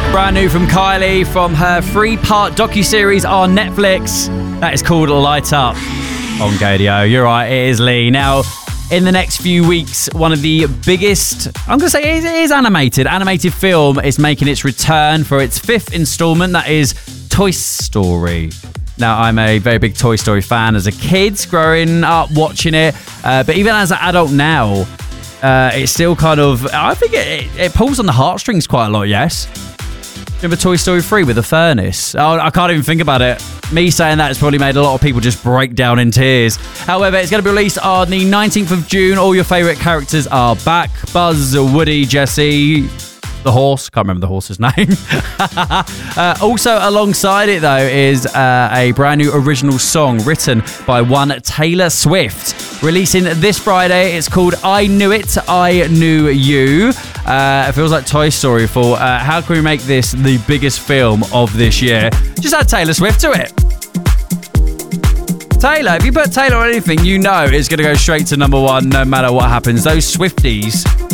Brand new from Kylie from her 3-part docuseries on Netflix. That is called Light Up on Gadio. You're right, it is Lee. Now, in the next few weeks, one of the biggest, I'm going to say it is animated film is making its return for its 5th installment. That is Toy Story. Now, I'm a very big Toy Story fan as a kid, growing up watching it. But even as an adult now, it's still kind of, I think it pulls on the heartstrings quite a lot, yes? Remember Toy Story 3 with the furnace? Oh, I can't even think about it. Me saying that has probably made a lot of people just break down in tears. However, it's going to be released on the 19th of June. All your favourite characters are back. Buzz, Woody, Jessie, the horse. Can't remember the horse's name. Also alongside it, though, is a brand new original song written by one Taylor Swift. Releasing this Friday. It's called I Knew It, I Knew You. It feels like Toy Story for how can we make this the biggest film of this year? Just add Taylor Swift to it. Taylor, if you put Taylor on anything, you know it's going to go straight to number 1 no matter what happens. Those Swifties